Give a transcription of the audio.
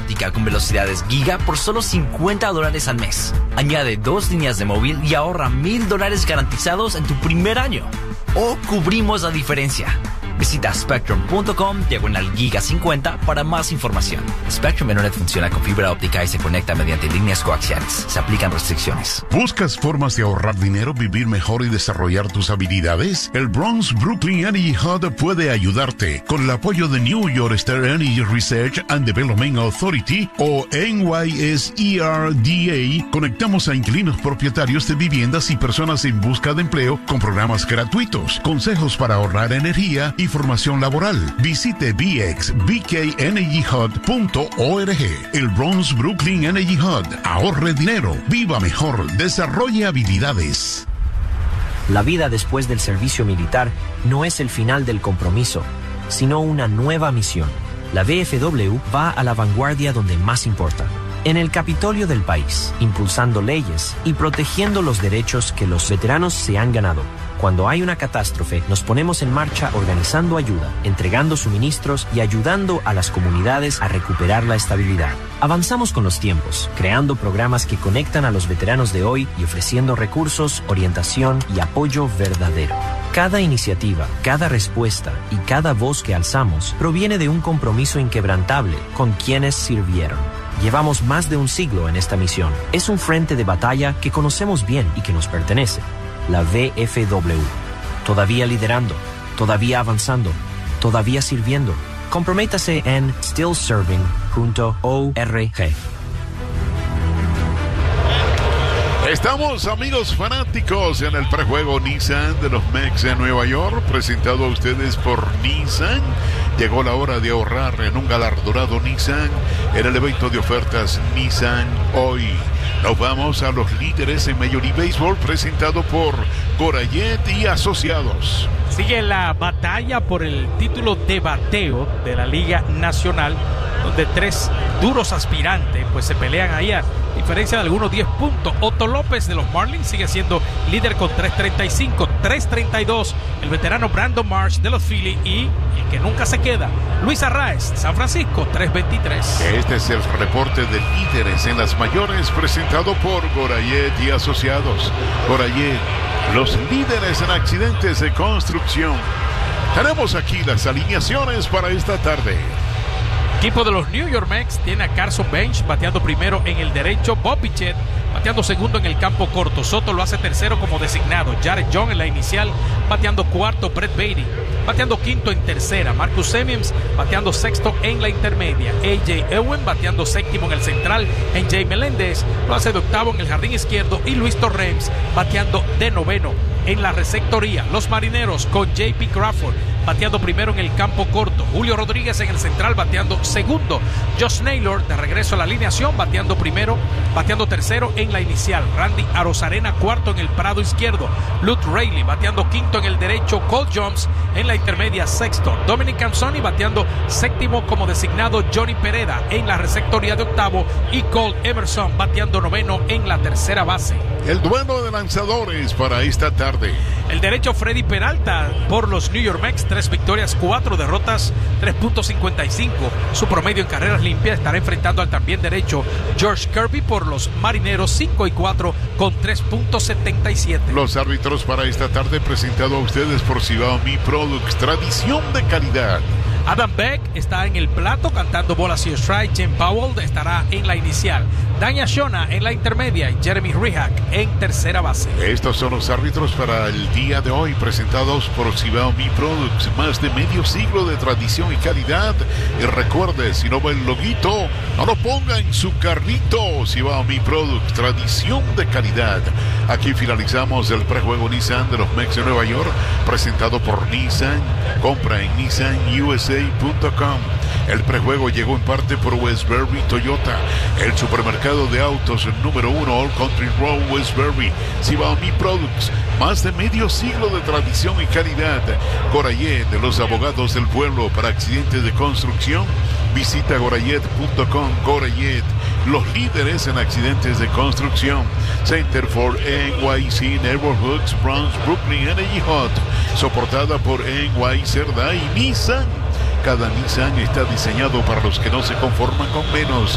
óptica con velocidades giga por solo $50 al mes. Añade 2 líneas de móvil y ahorra $1,000 garantizados en tu primer año. O cubrimos la diferencia. Visita spectrum.com/giga50 para más información. Spectrum Internet funciona con fibra óptica y se conecta mediante líneas coaxiales. Se aplican restricciones. ¿Buscas formas de ahorrar dinero, vivir mejor y desarrollar tus habilidades? El Bronx Brooklyn Energy Hub puede ayudarte. Con el apoyo de New York State Energy Research and Development Authority o NYSERDA, conectamos a inquilinos propietarios de viviendas y personas en busca de empleo con programas gratuitos, consejos para ahorrar energía y formación laboral. Visite bkenergyhub.org. El Bronx Brooklyn Energy Hub. Ahorre dinero, viva mejor, desarrolle habilidades. La vida después del servicio militar no es el final del compromiso, sino una nueva misión. La VFW va a la vanguardia donde más importa, en el Capitolio del país, impulsando leyes y protegiendo los derechos que los veteranos se han ganado. Cuando hay una catástrofe, nos ponemos en marcha organizando ayuda, entregando suministros y ayudando a las comunidades a recuperar la estabilidad. Avanzamos con los tiempos, creando programas que conectan a los veteranos de hoy y ofreciendo recursos, orientación y apoyo verdadero. Cada iniciativa, cada respuesta y cada voz que alzamos proviene de un compromiso inquebrantable con quienes sirvieron. Llevamos más de un siglo en esta misión. Es un frente de batalla que conocemos bien y que nos pertenece. La VFW. Todavía liderando, todavía avanzando, todavía sirviendo. Comprométase en stillserving.org. Estamos, amigos fanáticos, en el prejuego Nissan de los Mex de Nueva York, presentado a ustedes por Nissan. Llegó la hora de ahorrar en un galardonado Nissan en el evento de ofertas Nissan hoy. Nos vamos a los líderes en Major League Baseball, presentado por Gorayet y Asociados. Sigue la batalla por el título de bateo de la Liga Nacional, donde 3 duros aspirantes pues se pelean ahí a diferencia de algunos 10 puntos. Otto López de los Marlins sigue siendo líder con 3.35, 3.32 el veterano Brandon Marsh de los Phillies y el que nunca se queda, Luis Arraez, San Francisco, 3.23. Este es el reporte de líderes en las mayores, presentado por Gorayet y Asociados. Gorayet, los líderes en accidentes de construcción. Tenemos aquí las alineaciones para esta tarde. Equipo de los New York Mets tiene a Carson Bench bateando primero en el derecho, Bob Bichette bateando segundo en el campo corto, Soto lo hace tercero como designado, Jared Young en la inicial bateando cuarto, Brett Baty bateando quinto en tercera, Marcus Semien bateando sexto en la intermedia, AJ Ewen bateando séptimo en el central, NJ Meléndez lo hace de octavo en el jardín izquierdo y Luis Torrens bateando de noveno en la receptoría. Los Marineros con JP Crawford bateando primero en el campo corto, Julio Rodríguez en el central bateando segundo, Josh Naylor de regreso a la alineación bateando tercero en la inicial, Randy Arozarena cuarto en el parado izquierdo, Luke Raley bateando quinto en el derecho, Cole Jones en la intermedia sexto, Dominic Canzoni bateando séptimo como designado, Johnny Pereda en la receptoría de octavo y Cole Emerson bateando noveno en la tercera base. El duelo de lanzadores para esta tarde. El derecho Freddy Peralta por los New York Mets, 3 victorias, 4 derrotas, 3.55. Su promedio en carreras limpias. Estará enfrentando al también derecho George Kirby por los Marineros, 5-4 con 3.77. Los árbitros para esta tarde, presentado a ustedes por Cibao Mi Products, tradición de calidad. Adam Beck está en el plato cantando bolas y strike. Jim Powell estará en la inicial. Danya Shona en la intermedia y Jeremy Rihak en tercera base. Estos son los árbitros para el día de hoy, presentados por Cibao Mi Products. Más de medio siglo de tradición y calidad. Y recuerde, si no ve el loguito, no lo ponga en su carrito. Cibao Mi Products, tradición de calidad. Aquí finalizamos el prejuego Nissan de los Mets de Nueva York, presentado por Nissan. Compra en nissanusa.com. El prejuego llegó en parte por Westbury Toyota, el supermercado de autos número 1 All Country Road Westbury. Cibao Mi Products, más de medio siglo de tradición y calidad. Gorayet, de los abogados del pueblo para accidentes de construcción. Visita gorayet.com. Gorayet, los líderes en accidentes de construcción. Center for NYC Neighborhoods, Bronx, Brooklyn Energy Hut, soportada por NY Cerda y Nissan. Cada Nissan está diseñado para los que no se conforman con menos.